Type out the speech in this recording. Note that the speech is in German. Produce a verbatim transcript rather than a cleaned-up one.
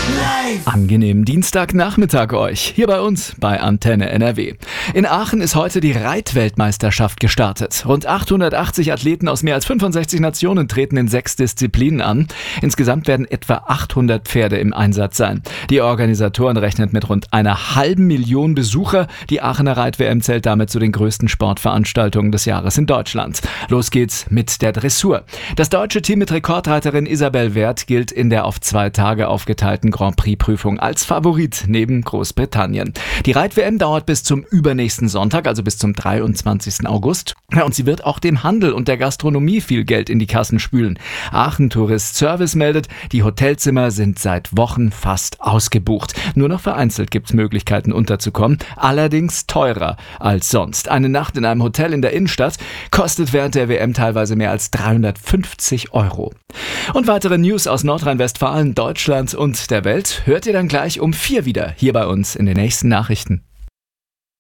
Angenehmen Dienstagnachmittag euch, hier bei uns bei Antenne N R W. In Aachen ist heute die Reitweltmeisterschaft gestartet. Rund achthundertachtzig Athleten aus mehr als fünfundsechzig Nationen treten in sechs Disziplinen an. Insgesamt werden etwa achthundert Pferde im Einsatz sein. Die Organisatoren rechnen mit rund einer halben Million Besucher. Die Aachener Reit-W M zählt damit zu den größten Sportveranstaltungen des Jahres in Deutschland. Los geht's mit der Dressur. Das deutsche Team mit Rekordreiterin Isabel Werth gilt in der auf zwei Tage aufgeteilten Grand Prix-Prüfung als Favorit neben Großbritannien. Die Reit-W M dauert bis zum übernächsten Sonntag, also bis zum dreiundzwanzigsten August. Ja, und sie wird auch dem Handel und der Gastronomie viel Geld in die Kassen spülen. Aachen Tourist Service meldet, die Hotelzimmer sind seit Wochen fast ausgebucht. Nur noch vereinzelt gibt es Möglichkeiten unterzukommen, allerdings teurer als sonst. Eine Nacht in einem Hotel in der Innenstadt kostet während der W M teilweise mehr als dreihundertfünfzig Euro. Und weitere News aus Nordrhein-Westfalen, Deutschland und der Welt hört ihr dann gleich um vier wieder hier bei uns in den nächsten Nachrichten.